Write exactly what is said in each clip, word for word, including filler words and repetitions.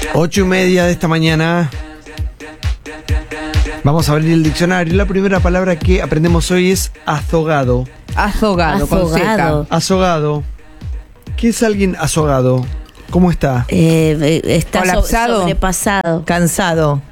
Ocho y media de esta mañana. Vamos a abrir el diccionario. La primera palabra que aprendemos hoy es azogado. Azogado, con Azogado. Z. Azogado. ¿Qué es alguien azogado? ¿Cómo está? Eh, está so- Colapsado. sobrepasado. Cansado.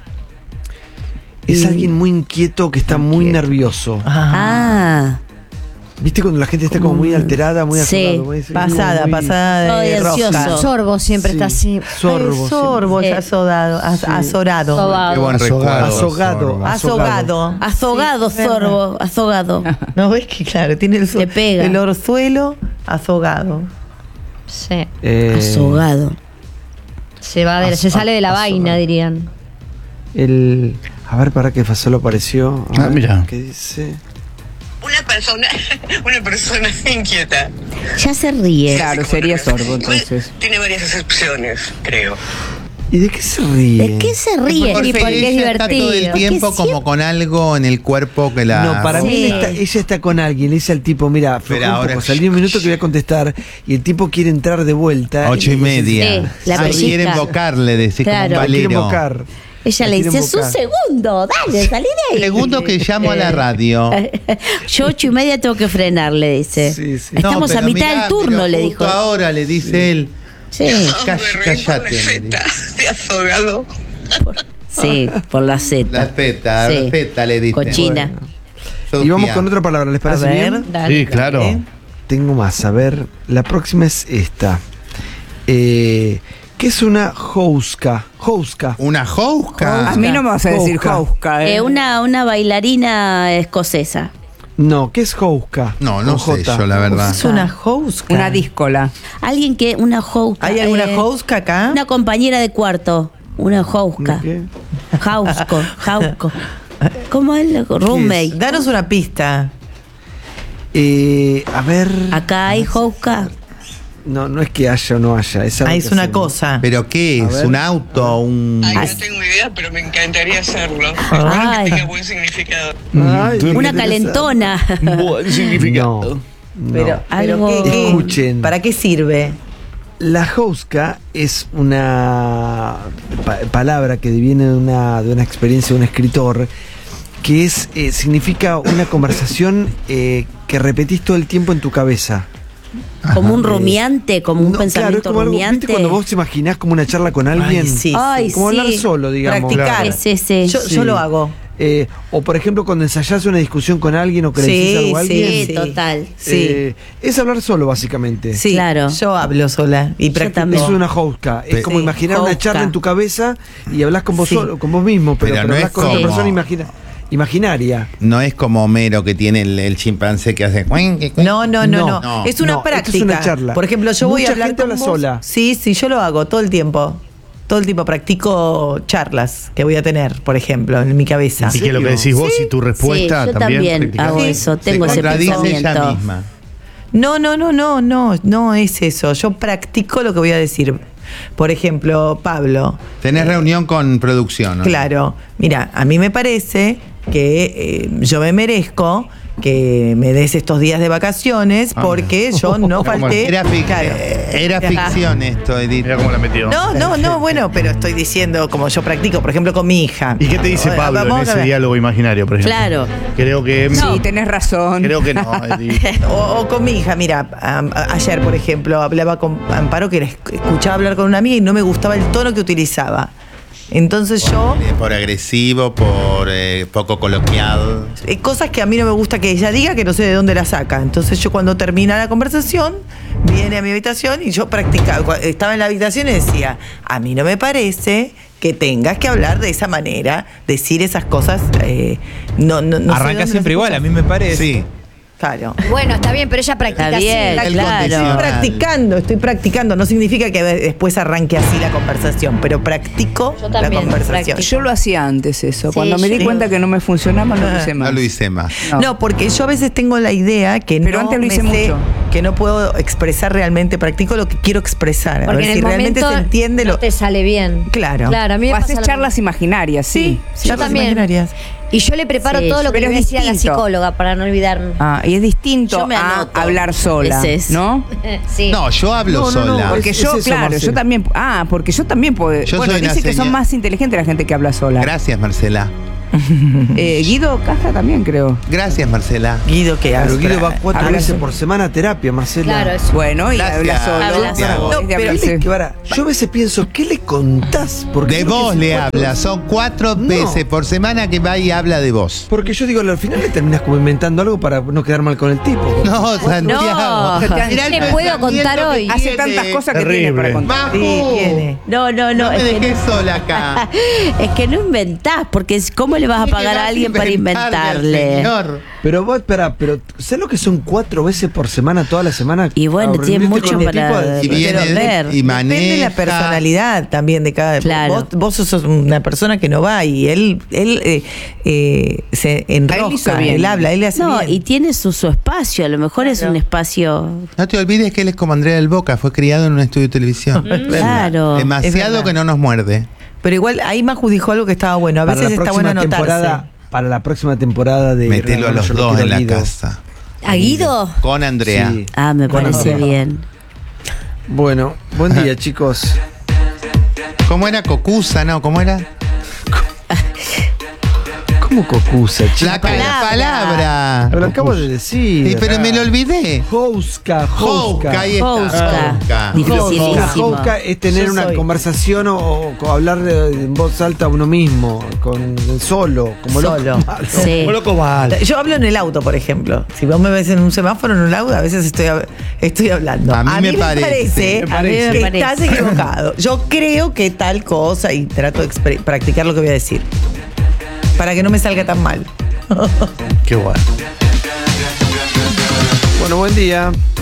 Es alguien muy inquieto que está muy nervioso. Ah, ¿Viste cuando la gente está como muy alterada, muy Sí. azogado? Muy- Pasada, muy- pasada de Ay, ansioso. rosca. Sorbo siempre Sí. está así. Sorbo. Ay, sorbo, Sí. ya azodado, az- azorado. Sobado. Qué buen Azogado. recuerdo. Azogado. Sorbo. Azogado. azogado, Sí, verdad. sorbo, azogado. No ves que claro, tiene el, Le pega. el orzuelo azogado. Sí. Eh, Azogado. Se va de, Az- se sale de la azogado. vaina, dirían. El, a ver, para que solo apareció. A Ah, ver, mira. ¿qué dice? Una persona, una persona inquieta. Ya se ríe. Claro, sería sorbo, entonces. Tiene varias excepciones, creo. ¿Y de qué se ríe? ¿De qué se ríe? Porque- porque es ella está todo el divertido. tiempo Porque como siempre- con algo en el cuerpo que la... No, para mí Sí. ella está, ella está con alguien, le dice al tipo, mira, afloja un ahora- poco, salí un minuto que voy a contestar, y el tipo quiere entrar de vuelta. Ocho y le dice, media. Sí, la Ah, pellizca. quiere invocarle, decir Claro. como un "La quiere valero. invocar". Ella La le quiere dice, es un invocar. segundo, dale, salí de ahí. Segundo que llamo a la radio. Yo ocho y media tengo que frenar, le dice. Sí, sí. Estamos No, a pero mitad mirá, del turno, pero le justo dijo. ahora le dice él. Sí, Call- Me reí por la cállate, feta de azogado. sí, por la Z. La feta, Sí. la feta le dice. Cochina. Sofía. Y vamos con otra palabra, ¿les A parece ver. bien? Dale. Sí, claro. ¿Eh? Tengo más, a ver, la próxima es esta. Eh, ¿Qué es una houska? Houska. Una jousca. A mí no me vas a decir Houska. Houska, ¿eh? Eh, una, una bailarina escocesa. No, ¿qué es houska? No, no Con sé J. yo, la verdad. Es una houska. Una díscola. Alguien que, una houska. ¿Hay alguna eh, houska acá? Una compañera de cuarto. Una houska. ¿Qué? Hausko, hausko. ¿Cómo es? el Roommate. Danos una pista. Eh, a ver. Acá hay houska. No, no es que haya o no haya. Es, algo Ah, que es una hacemos. cosa. ¿Pero qué A es? ver. ¿Un auto? ¿Un...? Ay, no tengo idea, pero me encantaría hacerlo. Espero Ay. que tenga buen significado. Ay, qué Una interesante. calentona. Buen significado. No, Pero, no. pero Algo- ¿qué- qué- Escuchen. ¿Para qué sirve? La houska es una pa- palabra que viene de una, de una experiencia de un escritor que es eh, significa una conversación eh, que repetís todo el tiempo en tu cabeza. Como un rumiante, como un No, pensamiento claro, es como algo, rumiante. ¿viste cuando vos imaginás como una charla con alguien? Ay, sí, Ay, sí. Como sí. hablar solo, digamos. Practicar. Sí, sí, sí. Yo, Sí. yo lo hago. Eh, o por ejemplo cuando ensayás una discusión con alguien o que le Sí, decís algo a sí, alguien. Sí, total. Sí. eh, es hablar solo básicamente. Sí, Claro. yo hablo sola y practico. también. Eso es una houska. Es Pe- como Sí, imaginar una houska. charla en tu cabeza y hablas con vos Sí. solo, con vos mismo, pero, Pero pero no hablas es con otra como- persona imagina, imaginaria. No es como Homero que tiene el, el chimpancé que hace... No, no, no, No, no, no. Es una No, esto práctica. es una charla. Por ejemplo, yo voy Mucha a hablar gente con habla vos. sola. Sí, sí, yo lo hago todo el tiempo. Todo el tiempo practico charlas que voy a tener, por ejemplo, en mi cabeza. ¿En Y que lo que decís vos y tu respuesta Sí, yo también. también practicás. hago Sí. eso, Se tengo ese contradice ella pensamiento. misma. No, no, no, no, no, no es eso. Yo practico lo que voy a decir. Por ejemplo, Pablo. Tenés reunión con producción, ¿no? Claro, mira, a mí me parece que eh, yo me merezco que me des estos días de vacaciones Ah, porque yo no falté. Era, fic- Claro. era ficción esto, Edith. Mira cómo la metió. No, no, no, bueno, pero estoy diciendo como yo practico, por ejemplo, con mi hija. ¿Y qué te dice Ahora, Pablo en vamos a ese ver. diálogo imaginario, por ejemplo? Claro. Creo que. Sí, tenés razón. Creo que no, Edith. O, o con mi hija, mira, am- a- ayer, por ejemplo, hablaba con Amparo que la esc- escuchaba hablar con una amiga y no me gustaba el tono que utilizaba. Entonces yo, Eh, Por agresivo, por eh, poco coloquial. eh, cosas que a mí no me gusta que ella diga, que no sé de dónde la saca. Entonces yo cuando termina la conversación, viene a mi habitación y yo practicaba. Cua- Estaba en la habitación y decía, a mí no me parece que tengas que hablar de esa manera, decir esas cosas. eh, no, no, no sé de Arranca dónde siempre las igual, a escuchas. mí me parece. Sí. Claro. Bueno, está bien, pero ella practica Está bien, así. El claro. Estoy condicional. practicando, estoy practicando. No significa que después arranque así la conversación, pero practico Yo la también conversación. practico. Yo lo hacía antes eso. Sí, Cuando me di yo- cuenta que no me funcionaba, no lo hice más. No lo hice más. No. No, porque yo a veces tengo la idea que Pero no antes lo me hice sé, mucho. que no puedo expresar realmente, practico lo que quiero expresar. A Porque ver en si el realmente momento se entiende no lo te sale bien. Claro. Claro, a mí me O pasa haces lo charlas mismo. imaginarias, sí. Yo charlas también. imaginarias. Y yo le preparo Sí, todo lo que pero le voy a es decir a la distinto. psicóloga para no olvidarme. Ah, y es distinto Yo me a anoto. hablar sola, Ese es. ¿no? Sí. No, yo hablo No, no, no, sola. Porque Es- yo, es eso, claro, Marcela. yo también. Ah, porque yo también puedo. Yo bueno, soy una dice que son señal- más inteligentes la gente que habla sola. Gracias, Marcela. Eh, Guido Caja también, creo. Gracias, Marcela. Guido, ¿qué hace? Pero Guido va cuatro habla veces solo. por semana a terapia, Marcela. Claro, eso. Bueno, y Gracias. habla solo. Habla solo. No, No, es de pero hablarse. Que ahora, yo a veces pienso, ¿qué le contás? Porque De creo que vos si le cuatro- habla. Son cuatro No. veces por semana que va y habla de vos. Porque yo digo, al final le terminas como inventando algo para no quedar mal con el tipo. No, Santiago. No. Mirá el ¿Qué puedo pensamiento contar que hoy? Hace tiene. tantas cosas que tiene Terrible. para contar. Sí, Majo. tiene. No, no, no. No me es, que, dejés sola acá. es que no inventás, porque es- ¿cómo le vas a ¿Qué pagar vas a alguien para inventarle al inventarle? señor? Pero vos, espera, pero ¿sabes lo que son cuatro veces por semana, toda la semana? Y bueno, A tiene reunirte mucho con el para- tipo a decir, Y viene Pero ver. y maneja. Depende de la personalidad también de cada Claro. vos, vos sos una persona que no va y él él eh, eh, se A él hizo enrosca, bien. él habla, él le hace No, bien. y tiene su, su espacio, a lo mejor es un espacio. No te olvides que él es como Andrea del Boca, fue criado en un estudio de televisión. Claro. Es Demasiado verdad. que no nos muerde. Pero igual ahí Maju dijo algo que estaba bueno. A para veces la está próxima bueno anotarse. temporada, para la próxima temporada de Metelo a Bueno, los yo lo dos quiero en la Guido. casa. ¿A Guido? Con Andrea. Sí. Ah, me Bueno, parece bueno. bien. Bueno, buen día, chicos. ¿Cómo era Cocusa? No, ¿cómo era? ¿Cómo cocusa, chicos? La, la palabra. Lo acabo de decir. Sí, pero me lo olvidé. Houska, Jouska, Houska. ahí está. Jouska. Jouska. Dificilísimo. Houska, Houska es tener Yo una soy. conversación o, o hablar de- en voz alta a uno mismo, con solo, como loco Solo. malo. Sí. Como loco mal. Yo hablo en el auto, por ejemplo. Si vos me ves en un semáforo en un auto, a veces estoy, hab- estoy hablando. A mí me parece. Me parece. que Me estás parece. equivocado. Yo creo que tal cosa y trato de expre- practicar lo que voy a decir. Para que no me salga tan mal. Qué bueno. Bueno, buen día.